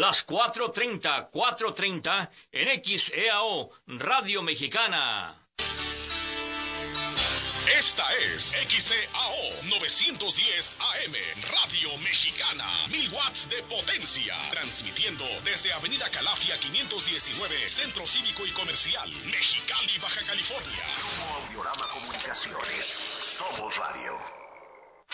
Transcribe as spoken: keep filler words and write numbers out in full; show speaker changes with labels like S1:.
S1: las cuatro treinta, cuatro treinta en X E A O, Radio Mexicana.
S2: Esta es X E A O novecientos diez A M, Radio Mexicana, mil watts de potencia, transmitiendo desde Avenida Calafia quinientos diecinueve, Centro Cívico y Comercial, Mexicali, Baja California.
S3: Grupo Audiorama Comunicaciones, somos radio.